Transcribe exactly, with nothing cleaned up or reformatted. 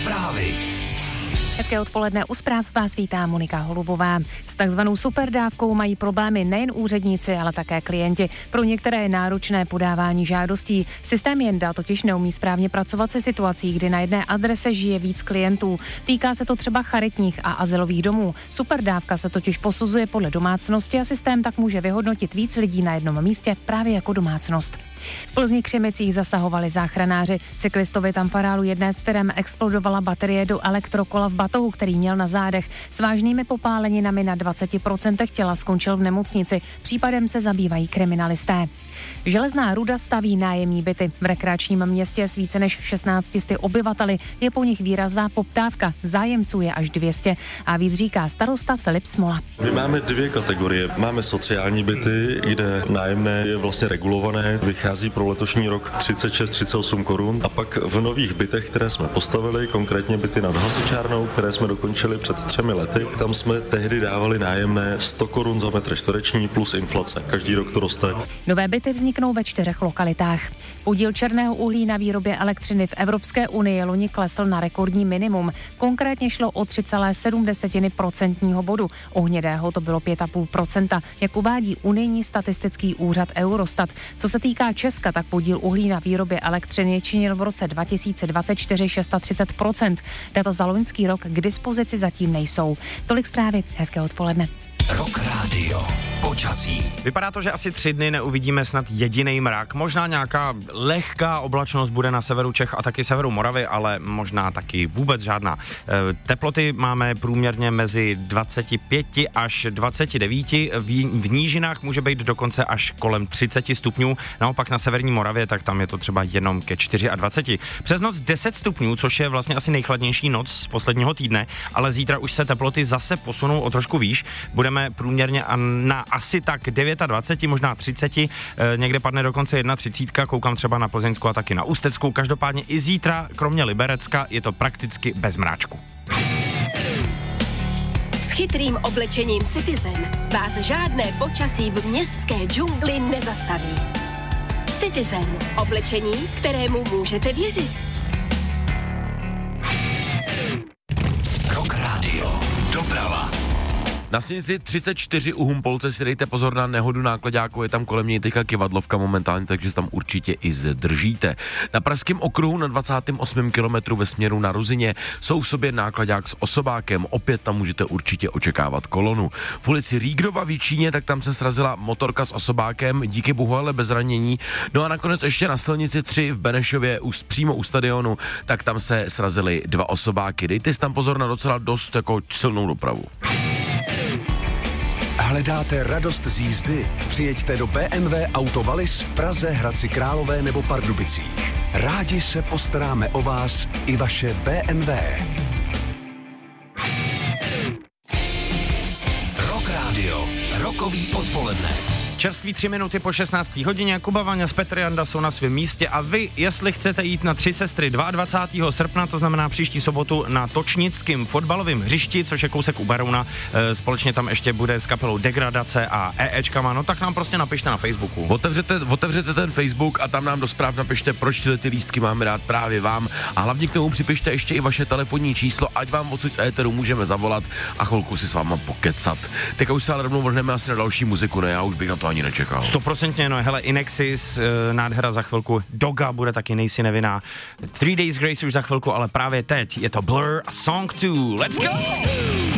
Zprávy. Hezké odpoledne, u zpráv vás vítá Monika Holubová. S takzvanou superdávkou mají problémy nejen úředníci, ale také klienti. Pro některé je náročné podávání žádostí. Systém Jenda totiž neumí správně pracovat se situací, kdy na jedné adrese žije víc klientů. Týká se to třeba charitních a azylových domů. Superdávka se totiž posuzuje podle domácnosti a systém tak může vyhodnotit víc lidí na jednom místě právě jako domácnost. V Plzni Křimicích zasahovali záchranáři. Cyklistovi tam farálu jedné z firem explodovala baterie do elektrokola v batohu, který měl na zádech. S vážnými popáleninami na dvacet procent těla skončil v nemocnici. Případem se zabývají kriminalisté. Železná ruda staví nájemní byty. V rekreačním městě s více než šestnácti sty obyvateli je po nich výrazná poptávka. Zájemců je až dvě stě. A víc říká starosta Filip Smola. My máme dvě kategorie. Máme sociální byty, kde nájemné je vlastně regulované. Vychází pro letošní rok třicet šest třicet osm korun. A pak v nových bytech, které jsme postavili, konkrétně byty nad hasičárnou, které jsme dokončili před třemi lety, tam jsme tehdy dávali nájemné sto korun za metr čtvereční plus inflace. Každý rok to roste. Nové byty vzniknou ve čtyřech lokalitách. Podíl černého uhlí na výrobě elektřiny v Evropské unii loni klesl na rekordní minimum. Konkrétně šlo o tři celé sedm procentního bodu. U hnědého to bylo pět celá pět procenta, jak uvádí unijní statistický úřad Eurostat. Co se týká Česka, tak podíl uhlí na výrobě elektřiny činil v roce dva tisíce dvacet čtyři třicet šest procent. Data za loňský rok k dispozici zatím nejsou. Tolik zprávy, hezké odpoledne. Rock Radio. Počasí. Vypadá to, že asi tři dny neuvidíme snad jediný mrak. Možná nějaká lehká oblačnost bude na severu Čech a taky severu Moravy, ale možná taky vůbec žádná. Teploty máme průměrně mezi dvacet pět až dvacet devět. V nížinách může být dokonce až kolem třicet stupňů. Naopak na severní Moravě, tak tam je to třeba jenom ke dvacet čtyři. Přes noc deset stupňů, což je vlastně asi nejchladnější noc z posledního týdne, ale zítra už se teploty zase posunou o trošku výš. Budeme průměrně na asi tak dvacet devět, možná třicet, někde padne dokonce třicet jedna, koukám třeba na Plzeňsku a taky na Ústecku. Každopádně i zítra, kromě Liberecka, je to prakticky bez mráčku. S chytrým oblečením Citizen vás žádné počasí v městské džungli nezastaví. Citizen, oblečení, kterému můžete věřit. Rock Radio. Doprava. Na silnici třicet čtyři u Humpolce si dejte pozor na nehodu náklaďáku, je tam kolem něj teďka kyvadlovka momentálně, takže tam určitě i zdržíte. Na pražském okruhu na dvacátém osmém kilometru ve směru na Ruzině jsou v sobě náklaďák s osobákem, opět tam můžete určitě očekávat kolonu. V ulici Rígrova v Jíčíně, tak tam se srazila motorka s osobákem, díky bohu ale bez ranění. No a nakonec ještě na silnici tři v Benešově, už přímo u stadionu, tak tam se srazily dva osobáky. Dejte si tam pozor na docela dost jako silnou dopravu. Hledáte radost z jízdy? Přijeďte do bé em vé Auto Wallis v Praze, Hradci Králové nebo Pardubicích. Rádi se postaráme o vás i vaše bé em vé. Rock Radio. Rokový odpoledne. Čerství tři minuty po šestnácté hodině, Kuba, Vaňa s Petr Janda jsou na svém místě a vy, jestli chcete jít na Tři sestry dvacátého druhého srpna, to znamená příští sobotu na Točnickém fotbalovém hřišti, což je kousek u Berouna, e, společně tam ještě bude s kapelou Degradace a EEčkama, no tak nám prostě napište na Facebooku. Otevřete, otevřete ten Facebook a tam nám do zpráv napište, proč tyhle ty lístky máme dát právě vám a hlavně k tomu připište ještě i vaše telefonní číslo, ať vám odsud z éteru můžeme zavolat a chvilku si s váma pokecat. Teďka už se ale rovnou vrhneme asi na další muziku, ne, já už bych na to ani nečekal. Stoprocentně, no, hele, Inexis, e, nádhera za chvilku, Doga bude taky nejsi nevinná, Three Days Grace už za chvilku, ale právě teď je to Blur a Song two, let's go!